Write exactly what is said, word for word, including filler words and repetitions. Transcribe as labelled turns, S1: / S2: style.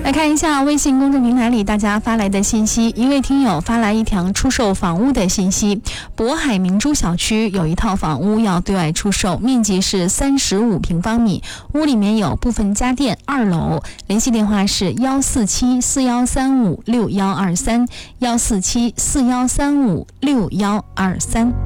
S1: 来看一下微信公众平台里大家发来的信息，一位听友发来一条出售房屋的信息，渤海明珠小区有一套房屋要对外出售，面积是三十五平方米，屋里面有部分家电，二楼，联系电话是幺四七四幺三五六幺二三，幺四七四幺三五六幺二三。